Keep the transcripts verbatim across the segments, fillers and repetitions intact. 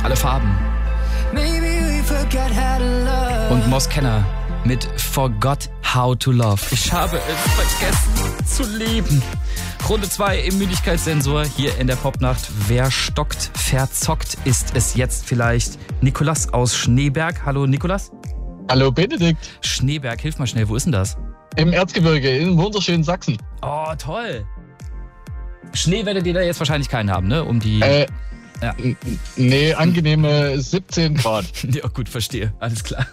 Alle Farben. Und Moss Kenner mit Forgot How to Love. Ich habe es vergessen zu lieben. Runde zwei im Müdigkeitssensor hier in der Popnacht. Wer stockt, verzockt, ist es jetzt vielleicht Nikolas aus Schneeberg. Hallo Nikolas. Hallo Benedikt. Schneeberg, hilf mal schnell, wo ist denn das? Im Erzgebirge, in wunderschönen Sachsen. Oh, toll. Schnee werdet ihr da jetzt wahrscheinlich keinen haben, ne? Um die... Äh, ja. n- nee, angenehme siebzehn Grad. Ja, gut, verstehe. Alles klar.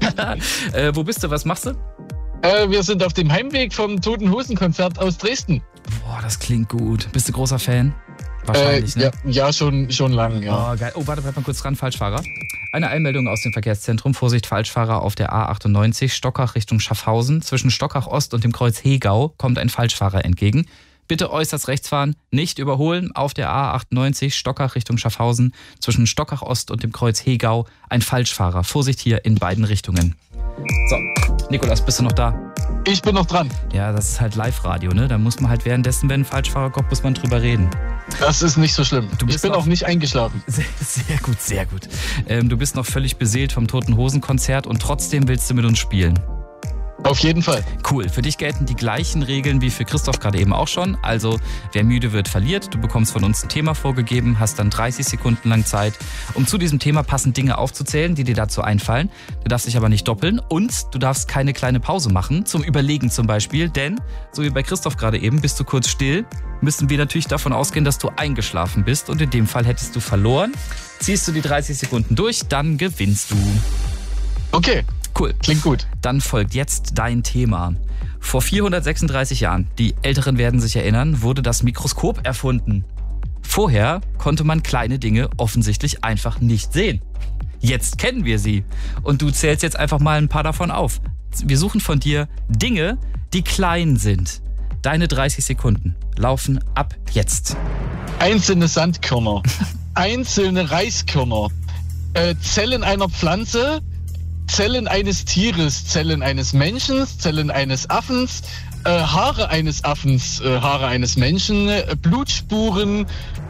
äh, wo bist du? Was machst du? Äh, wir sind auf dem Heimweg vom Toten Hosen Konzert aus Dresden. Boah, das klingt gut. Bist du großer Fan? Wahrscheinlich, äh, ne? Ja, ja schon, schon lang, ja. Oh, geil. Oh, warte, bleib mal kurz dran, Falschfahrer. Eine Einmeldung aus dem Verkehrszentrum. Vorsicht, Falschfahrer auf der A achtundneunzig, Stockach Richtung Schaffhausen. Zwischen Stockach Ost und dem Kreuz Hegau kommt ein Falschfahrer entgegen. Bitte äußerst rechts fahren, nicht überholen. Auf der A achtundneunzig, Stockach Richtung Schaffhausen. Zwischen Stockach Ost und dem Kreuz Hegau ein Falschfahrer. Vorsicht hier in beiden Richtungen. So, Nikolas, bist du noch da? Ich bin noch dran. Ja, das ist halt Live-Radio, ne? Da muss man halt währenddessen, wenn ein Falschfahrer kommt, muss man drüber reden. Das ist nicht so schlimm. Du bist ich bin noch- auch nicht eingeschlafen. Sehr, sehr gut, sehr gut. Ähm, du bist noch völlig beseelt vom Toten Hosen Konzert und trotzdem willst du mit uns spielen. Auf jeden Fall. Cool, für dich gelten die gleichen Regeln wie für Christoph gerade eben auch schon. Also, wer müde wird, verliert. Du bekommst von uns ein Thema vorgegeben, hast dann dreißig Sekunden lang Zeit, um zu diesem Thema passend Dinge aufzuzählen, die dir dazu einfallen. Du darfst dich aber nicht doppeln und du darfst keine kleine Pause machen, zum Überlegen zum Beispiel. Denn, so wie bei Christoph gerade eben, bist du kurz still, müssen wir natürlich davon ausgehen, dass du eingeschlafen bist. Und in dem Fall hättest du verloren. Ziehst du die dreißig Sekunden durch, dann gewinnst du. Okay, Cool. klingt gut. Dann folgt jetzt dein Thema. Vor vierhundertsechsunddreißig Jahren, die Älteren werden sich erinnern, wurde das Mikroskop erfunden. Vorher konnte man kleine Dinge offensichtlich einfach nicht sehen. Jetzt kennen wir sie. Und du zählst jetzt einfach mal ein paar davon auf. Wir suchen von dir Dinge, die klein sind. Deine dreißig Sekunden laufen ab jetzt. Einzelne Sandkörner, einzelne Reiskörner, äh, Zellen einer Pflanze, Zellen eines Tieres, Zellen eines Menschen, Zellen eines Affens, äh, Haare eines Affens, äh, Haare eines Menschen, äh, Blutspuren,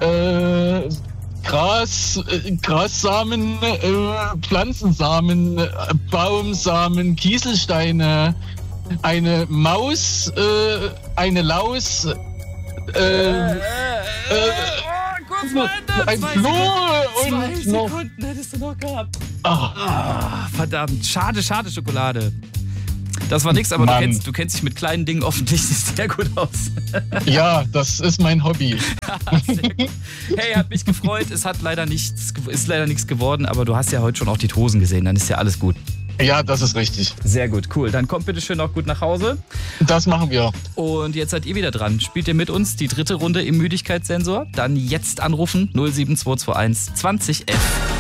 äh, Gras, äh, Grassamen, äh, Pflanzensamen, äh, Baumsamen, Kieselsteine, eine Maus, äh, eine Laus, äh, äh, kurz ein Floh Zwei und noch... Sekunden hättest du noch gehabt. Ah, Ah, verdammt. Schade, schade, Schokolade. Das war nix, aber du Mann. kennst, du kennst dich mit kleinen Dingen offensichtlich sehr gut aus. ja, das ist mein Hobby. Sehr gut. Hey, hat mich gefreut. Es hat leider nichts, ist leider nichts geworden, aber du hast ja heute schon auch die Hosen gesehen. Dann ist ja alles gut. Ja, das ist richtig. Sehr gut, cool. Dann kommt bitte schön auch gut nach Hause. Das machen wir. Und jetzt seid ihr wieder dran. Spielt ihr mit uns die dritte Runde im Müdigkeitssensor? Dann jetzt anrufen null sieben zwei zwei eins zwanzig elf.